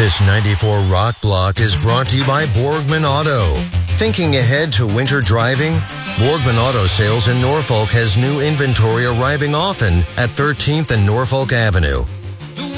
This 94 Rock Block is brought to you by Borgman Auto. Thinking ahead to winter driving? Borgman Auto Sales in Norfolk has new inventory arriving often at 13th and Norfolk Avenue.